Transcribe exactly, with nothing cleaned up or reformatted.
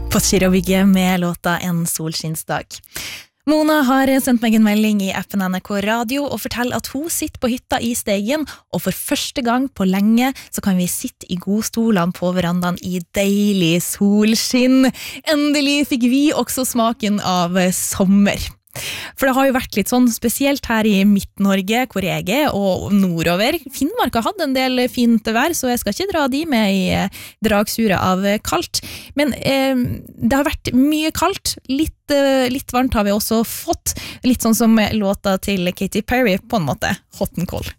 På Kirabygget med låta En solskinnsdag. Mona har sendt meg en melding i appen N R K Radio og forteller at hun sitter på hytta i Steigen, og for første gang på lenge så kan vi sitte i godstolene på verandaen i deilig solskinn. Endelig fikk vi også smaken av sommer. For det har jo vært litt sånn, spesielt her i Midt-Norge, hvor jeg er, og nordover. Finnmark har hatt en del fint vær, så jeg skal ikke dra de med i dragsuret av kaldt. Men eh, det har vært mye kaldt, litt, eh, litt varmt har vi også fått. Litt sånn som låta til Katy Perry, på en måte, hot and cold.